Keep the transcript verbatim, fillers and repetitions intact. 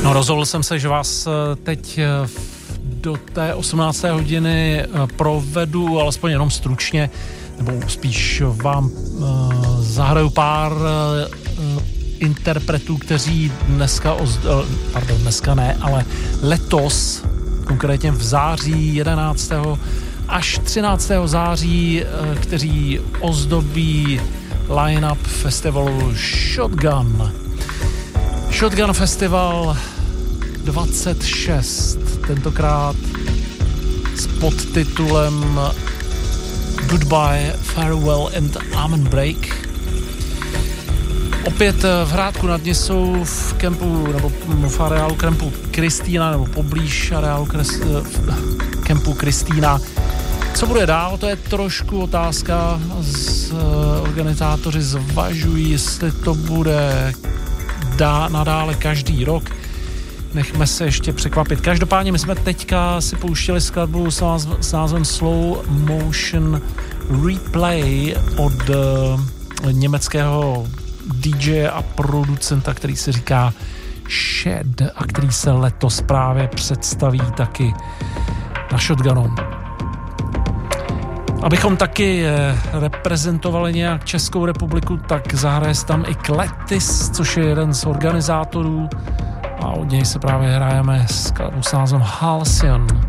No, rozhodl jsem se, že vás teď do té osmnácté hodiny provedu alespoň jenom stručně, nebo spíš vám uh, zahraju pár uh, interpretů, kteří dneska, oz, uh, pardon, dneska ne, ale letos, konkrétně v září jedenáctého až třináctého září, uh, kteří ozdobí line-up festivalu Shotgun. Shotgun Festival dvacet šest, tentokrát s podtitulem Goodbye, Farewell and Amen Break. Opět v Hrádku nad Nisou v kempu, nebo v areálu kempu Kristýna, nebo poblíž areálu kempu Kristýna. Co bude dál, to je trošku otázka. Z, organizátoři zvažují, jestli to bude dá nadále každý rok. Nechme se ještě překvapit. Každopádně my jsme teďka si pouštěli skladbu s, názv, s názvem Slow Motion Replay od uh, německého dý džeje a producenta, který se říká Shed a který se letos právě představí taky na Shotgunu. Abychom taky reprezentovali nějak Českou republiku, tak zahraje se tam i Kletis, což je jeden z organizátorů, a od něj se právě hrajeme skladbu s názvem Halcyon.